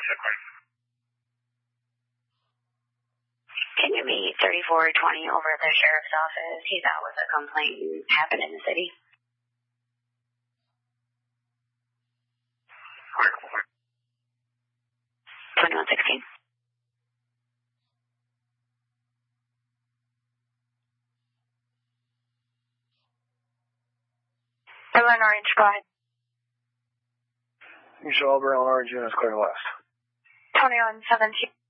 Can you meet 3420 over at the sheriff's office? He's out with a complaint happened in the city. 2116. Berlin Orange, go ahead. You show Berlin Orange units clear west. 2117.